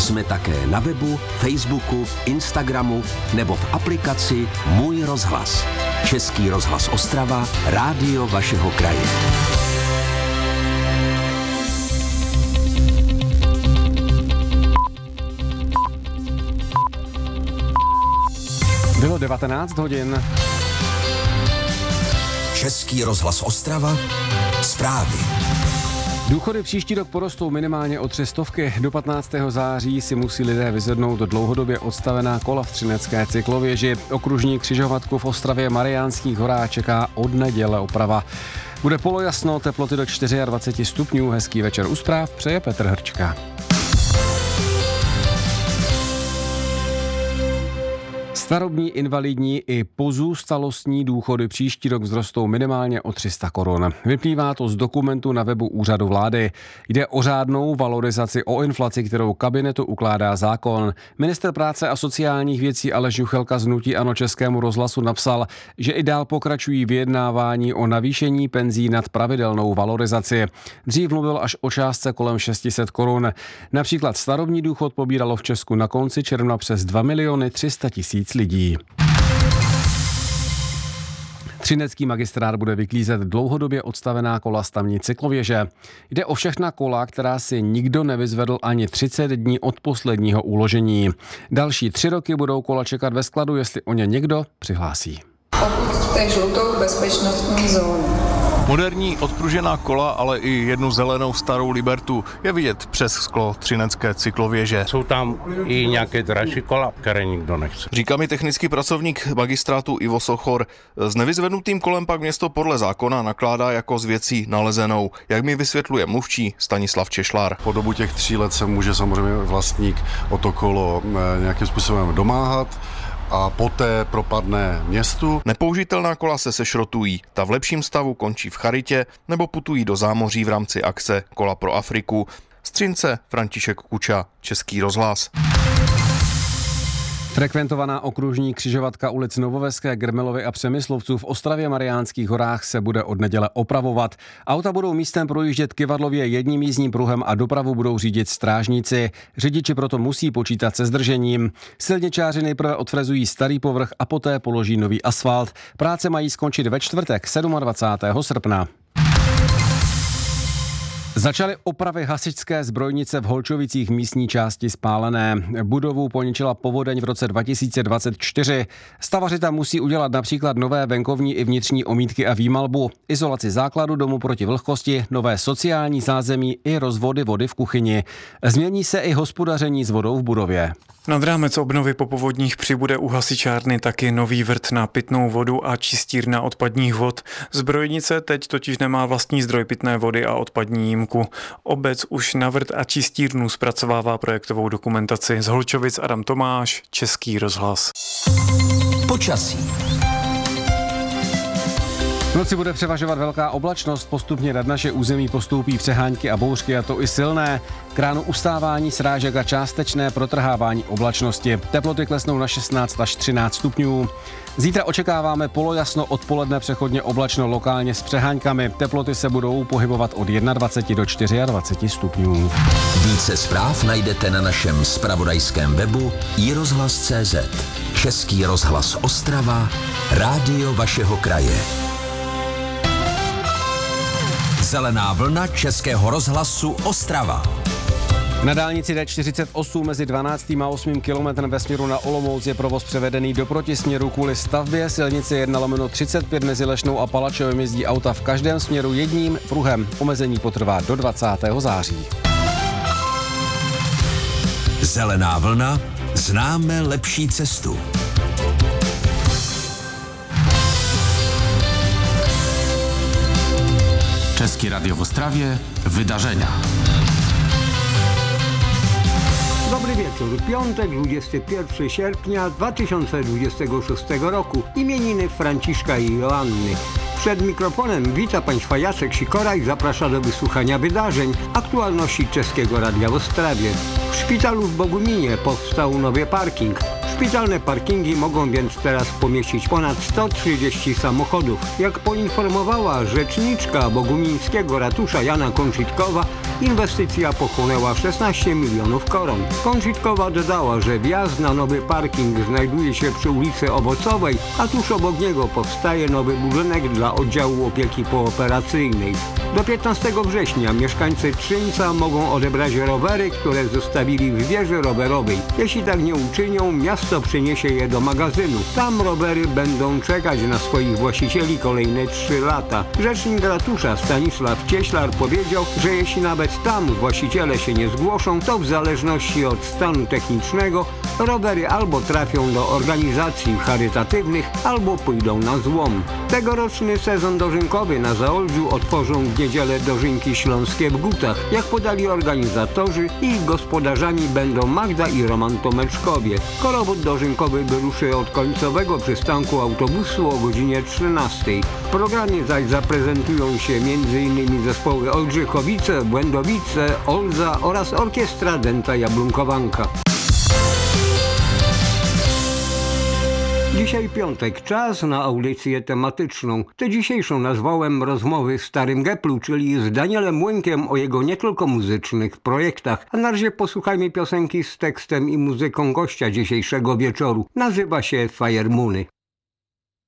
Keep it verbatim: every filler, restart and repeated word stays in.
Jsme také na webu, Facebooku, Instagramu nebo v aplikaci Můj rozhlas. Český rozhlas Ostrava, rádio vašeho kraje. Bylo devatenáct hodin. Český rozhlas Ostrava, zprávy. Důchody příští rok porostou minimálně o tři stovky. Do patnáctého září si musí lidé vyzvednout dlouhodobě odstavená kola v třinecké cyklověži. Okružní křižovatku v Ostravě Mariánských horách čeká od neděle oprava. Bude polojasno, teploty do dvacet čtyři stupňů. Hezký večer u zpráv přeje Petr Hrčka. Starobní, invalidní i pozůstalostní důchody příští rok vzrostou minimálně o tři sta korun. Vyplývá to z dokumentu na webu Úřadu vlády. Jde o řádnou valorizaci o inflaci, kterou kabinetu ukládá zákon. Ministr práce a sociálních věcí Aleš Juchelka z hnutí ANO Českému rozhlasu napsal, že i dál pokračují vyjednávání o navýšení penzí nad pravidelnou valorizaci. Dřív mluvil až o částce kolem šest set korun. Například starobní důchod pobíralo v Česku na konci června přes dva miliony tři sta tisíc lidí. Třinecký magistrát bude vyklízet dlouhodobě odstavená kola z tamní cyklověže. Jde o všechna kola, která si nikdo nevyzvedl ani třicet dní od posledního uložení. Další tři roky budou kola čekat ve skladu, jestli o ně někdo přihlásí. Opusťte žlutou bezpečnostní zónu. Moderní odpružená kola, ale i jednu zelenou starou Libertu je vidět přes sklo třinecké cyklověže. Jsou tam i nějaké dražší kola, které nikdo nechce. Říká mi technický pracovník magistrátu Ivo Sochor. S nevyzvednutým kolem pak město podle zákona nakládá jako s věcí nalezenou. Jak mi vysvětluje mluvčí Stanislav Češlár. Po dobu těch tří let se může samozřejmě vlastník o to kolo nějakým způsobem domáhat a poté propadne městu. Nepoužitelná kola se sešrotují. Ta v lepším stavu končí v charitě nebo putují do zámoří v rámci akce Kola pro Afriku. Z Třince František Kuča, Český rozhlas. Frekventovaná okružní křižovatka ulic Novoveské, Grmelovy a Přemyslovců v Ostravě Mariánských horách se bude od neděle opravovat. Auta budou místem projíždět kyvadlově jedním jízdním pruhem a dopravu budou řídit strážníci. Řidiči proto musí počítat se zdržením. Silničáři nejprve odfrezují starý povrch a poté položí nový asfalt. Práce mají skončit ve čtvrtek dvacátého sedmého srpna. Začaly opravy hasičské zbrojnice v Holčovicích, místní části spálené. Budovu poničila povodeň v roce dva tisíce dvacet čtyři. Stavaři tam musí udělat například nové venkovní i vnitřní omítky a výmalbu, izolaci základu domu proti vlhkosti, nové sociální zázemí i rozvody vody v kuchyni. Změní se i hospodaření s vodou v budově. Nad rámec obnovy po povodních přibude u hasičárny taky nový vrt na pitnou vodu a čistírna odpadních vod. Zbrojnice teď totiž nemá vlastní zdroj pitné vody a odpadní jímku. Obec už na vrt a čistírnu zpracovává projektovou dokumentaci. Z Holčovic Adam Tomáš, Český rozhlas. Počasí. V noci bude převažovat velká oblačnost, postupně nad naše území postoupí přehánky a bouřky, a to i silné. K ránu ustávání srážek a částečné protrhávání oblačnosti. Teploty klesnou na šestnáct až třináct stupňů. Zítra očekáváme polojasno, odpoledne přechodně oblačno, lokálně s přehánkami. Teploty se budou pohybovat od dvacet jedna do dvacet čtyři stupňů. Více zpráv najdete na našem zpravodajském webu i rozhlas tečka cé zet. Český rozhlas Ostrava, rádio vašeho kraje. Zelená vlna Českého rozhlasu Ostrava. Na dálnici D čtyřicet osm mezi dvanáctým a osmým kilometrem ve směru na Olomouc je provoz převedený do protisměru kvůli stavbě. Silnice jedna lomeno třicet pět mezi Lešnou a Palačovem jezdí auta v každém směru jedním pruhem. Omezení potrvá do dvacátého září. Zelená vlna, známe lepší cestu. Český radio w Ostrawie. Wydarzenia. Dobry wieczór. Piątek, dwudziestego pierwszego sierpnia dwa tysiące dwudziestego szóstego roku. Imieniny Franciszka i Joanny. Przed mikrofonem wita Państwa Jacek Sikora i zaprasza do wysłuchania wydarzeń, aktualności Czeskiego Radia w Ostrawie. W szpitalu w Boguminie powstał nowy parking. Szpitalne parkingi mogą więc teraz pomieścić ponad sto trzydzieści samochodów. Jak poinformowała rzeczniczka bogumińskiego ratusza Jana Konczytkowa, Inwestycja pochłonęła szesnaście milionów koron. Konczitkowa dodała, że wjazd na nowy parking znajduje się przy ulicy Owocowej, a tuż obok niego powstaje nowy budynek dla oddziału opieki pooperacyjnej. Do piętnastego września mieszkańcy Trzyńca mogą odebrać rowery, które zostawili w wieży rowerowej. Jeśli tak nie uczynią, miasto przyniesie je do magazynu. Tam rowery będą czekać na swoich właścicieli kolejne trzy lata. Rzecznik ratusza Stanisław Cieślar powiedział, że jeśli nawet tam właściciele się nie zgłoszą, to w zależności od stanu technicznego rowery albo trafią do organizacji charytatywnych, albo pójdą na złom. Tegoroczny sezon dożynkowy na Zaolziu otworzą w niedzielę dożynki śląskie w Gutach. Jak podali organizatorzy, ich gospodarzami będą Magda i Roman Tomeczkowie. Korowód dożynkowy wyruszy od końcowego przystanku autobusu o godzinie trzynastej. W programie zaś zaprezentują się m.in. zespoły Oldrzychowice, Błędowice, Olza oraz orkiestra Dęta Jablunkowanka. Dzisiaj piątek, czas na audycję tematyczną. Tę dzisiejszą nazwałem Rozmowy w Starym Geplu, czyli z Danielem Łynkiem o jego nie tylko muzycznych projektach. A na razie posłuchajmy piosenki z tekstem i muzyką gościa dzisiejszego wieczoru. Nazywa się Fire Moony.